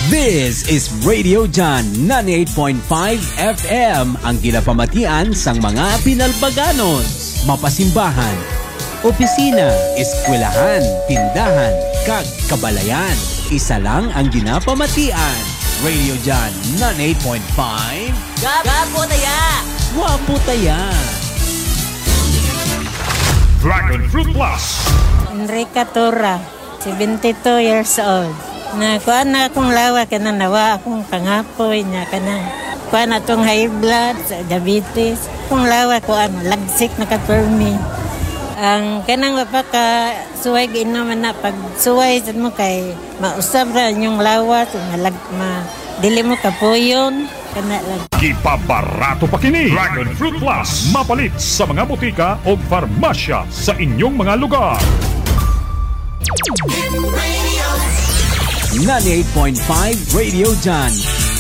This is Radio John 98.5 FM, ang ginapamatian sang mga pinalbaganon, mapasimbahan, opisina, eskwelahan, tindahan, kag kabalayan. Isa lang ang ginapamatian. Radio John 98.5. Gapo taya! Wapo taya! Dragon Fruit Plus. Enrica Tora, 72 years old. Nakuha na akong lawa ka na nawa akong pangapoy niya ka na. Kuha na itong high blood, diabetes. Kung lawa ko lagsik na ka-permi. Ang kanang mapaka suway ginuman na pag suway sa mo kay mausap ra yung lawa, dili mo kapuyon. Kana lang. Gipabarato pa kini. Dragon Fruit Plus. Mapalit sa mga butika o farmasya sa inyong mga lugar. 98.5 Radio John.